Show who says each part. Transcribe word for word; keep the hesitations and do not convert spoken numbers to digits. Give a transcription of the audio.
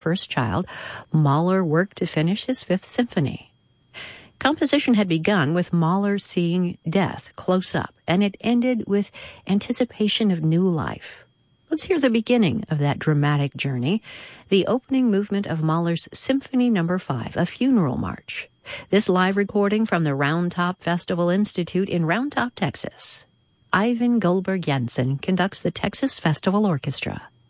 Speaker 1: first child, Mahler worked to finish his Fifth Symphony. Composition had begun with Mahler seeing death close up, and it ended with anticipation of new life. Let's hear the beginning of that dramatic journey, the opening movement of Mahler's Symphony Number Five, a funeral march. This live recording from the Round Top Festival Institute in Round Top, Texas. Ivan Goldberg Jensen conducts the Texas Festival Orchestra.